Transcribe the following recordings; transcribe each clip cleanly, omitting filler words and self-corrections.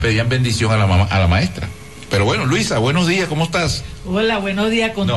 pedían bendición a la mamá, a la maestra. Pero bueno, Luisa, buenos días, ¿cómo estás? Hola, buenos días. No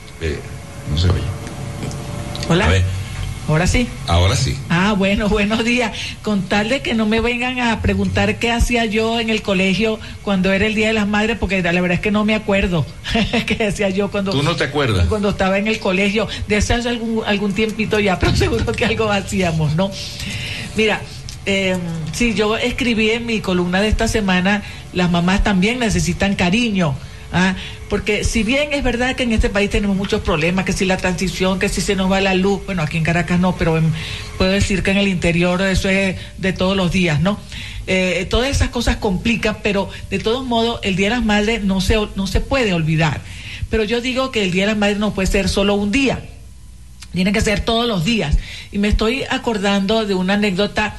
se oye. Hola. A ver. ¿Ahora sí? Ahora sí. Bueno, buenos días. Con tal de que no me vengan a preguntar qué hacía yo en el colegio cuando era el Día de las Madres, porque la verdad es que no me acuerdo qué hacía yo cuando... ¿Tú no te acuerdas? Cuando estaba en el colegio, de hace algún tiempito ya, pero seguro que algo hacíamos, ¿no? Mira, sí, yo escribí en mi columna de esta semana, las mamás también necesitan cariño. Porque si bien es verdad que en este país tenemos muchos problemas, que si la transición, que si se nos va la luz, bueno, aquí en Caracas no, pero puedo decir que en el interior eso es de todos los días, ¿no? Todas esas cosas complican, pero de todos modos el Día de las Madres no se puede olvidar. Pero yo digo que el Día de las Madres no puede ser solo un día, tiene que ser todos los días. Y me estoy acordando de una anécdota.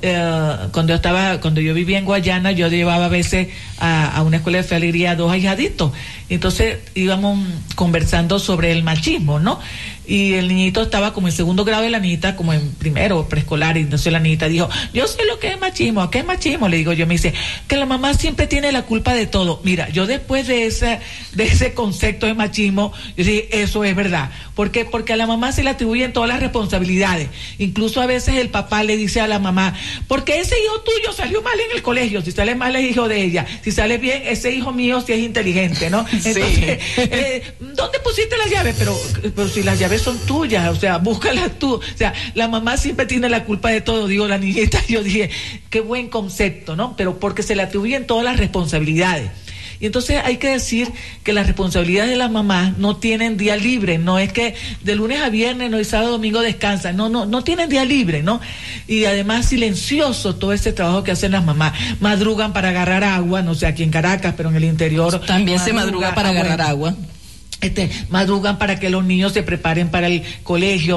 Cuando yo vivía en Guayana, yo llevaba a veces a una escuela de fe alegría a 2 ahijaditos. Entonces íbamos conversando sobre el machismo, ¿no? Y el niñito estaba como en segundo grado y la niñita como en primero preescolar. Y entonces la niñita dijo, yo sé lo que es machismo. ¿Qué es machismo? Le digo yo, me dice, que la mamá siempre tiene la culpa de todo. Mira, yo después de ese concepto de machismo, yo dije, eso es verdad. ¿Por qué? Porque a la mamá se le atribuyen todas las responsabilidades. Incluso a veces el papá le dice a la mamá, porque ese hijo tuyo salió mal en el colegio, si sale mal es hijo de ella, si sale bien, ese hijo mío sí es inteligente, ¿no? Entonces, ¿dónde pusiste las llaves? Pero si las llaves son tuyas, o sea, búscalas tú. O sea, la mamá siempre tiene la culpa de todo, digo la niñita. Yo dije, qué buen concepto, ¿no? Pero porque se le atribuyen todas las responsabilidades. Y entonces hay que decir que las responsabilidades de las mamás no tienen día libre, no es que de lunes a viernes, no, y sábado, domingo descansan, no tienen día libre, ¿no? Y además silencioso todo ese trabajo que hacen las mamás, madrugan para agarrar agua, no sé, aquí en Caracas, pero en el interior también se madruga para agarrar agua. Madrugan para que los niños se preparen para el colegio,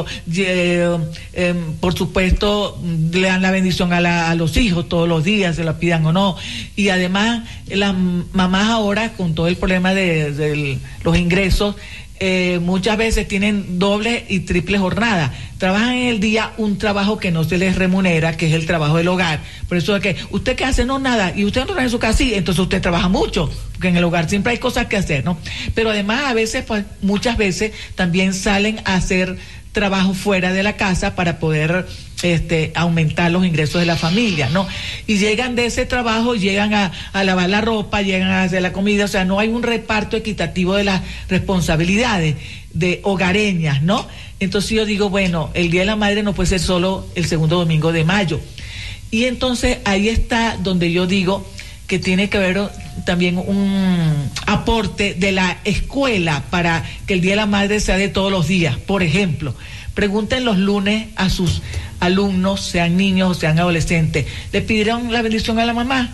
por supuesto le dan la bendición a los hijos todos los días, se la pidan o no, y además las mamás ahora con todo el problema de los ingresos, muchas veces tienen doble y triple jornada, trabajan en el día un trabajo que no se les remunera, que es el trabajo del hogar. Por eso es que usted qué hace, no nada, y usted no trabaja en su casa, sí, entonces usted trabaja mucho, porque en el hogar siempre hay cosas que hacer, ¿no? Pero además a veces, pues muchas veces también salen a hacer trabajo fuera de la casa para poder aumentar los ingresos de la familia, ¿no? Y llegan de ese trabajo, llegan a lavar la ropa, llegan a hacer la comida, o sea, no hay un reparto equitativo de las responsabilidades de hogareñas, ¿no? Entonces yo digo, bueno, el Día de la Madre no puede ser solo el segundo domingo de mayo. Y entonces ahí está donde yo digo que tiene que haber también un aporte de la escuela para que el Día de la Madre sea de todos los días. Por ejemplo, pregunten los lunes a sus alumnos, sean niños o sean adolescentes, ¿le pidieron la bendición a la mamá?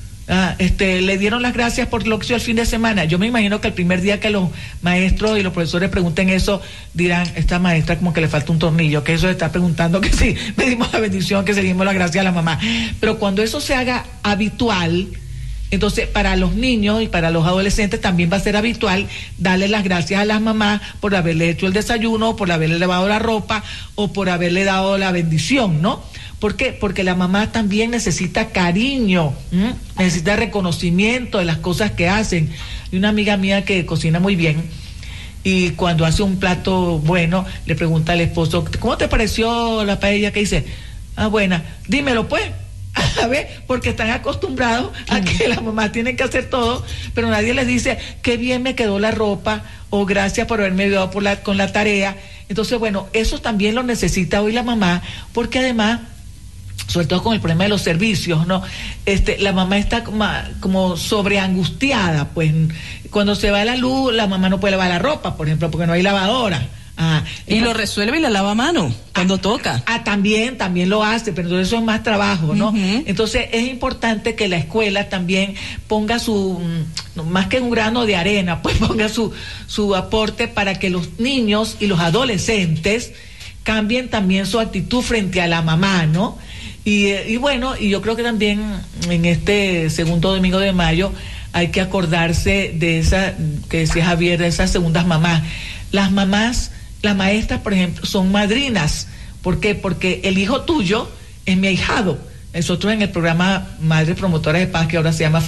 ¿Le dieron las gracias por lo que hizo el fin de semana? Yo me imagino que el primer día que los maestros y los profesores pregunten eso, dirán, esta maestra como que le falta un tornillo, que eso está preguntando que sí, pedimos la bendición, que se dimos la gracia a la mamá. Pero cuando eso se haga habitual, entonces para los niños y para los adolescentes también va a ser habitual darle las gracias a las mamás por haberle hecho el desayuno, por haberle lavado la ropa o por haberle dado la bendición, ¿no? ¿Por qué? Porque la mamá también necesita cariño, necesita reconocimiento de las cosas que hacen. Y una amiga mía que cocina muy bien, y cuando hace un plato bueno, le pregunta al esposo, ¿cómo te pareció la paella que hice? Buena, dímelo pues. A ver, porque están acostumbrados a que las mamás tienen que hacer todo, pero nadie les dice, qué bien me quedó la ropa, o gracias por haberme ayudado con la tarea. Entonces, bueno, eso también lo necesita hoy la mamá, porque además, sobre todo con el problema de los servicios, ¿no? La mamá está como sobreangustiada, pues cuando se va la luz, la mamá no puede lavar la ropa, por ejemplo, porque no hay lavadora. Y lo resuelve y la lava a mano cuando toca. También lo hace, pero entonces eso es más trabajo, ¿no? Uh-huh. Entonces es importante que la escuela también ponga más que un grano de arena, pues ponga su aporte para que los niños y los adolescentes cambien también su actitud frente a la mamá, ¿no? Y bueno, y yo creo que también en este segundo domingo de mayo hay que acordarse de esa, que decía Javier, de esas segundas mamás. Las mamás, las maestras, por ejemplo, son madrinas. ¿Por qué? Porque el hijo tuyo es mi ahijado. nosotros en el programa Madres Promotoras de Paz, que ahora se llama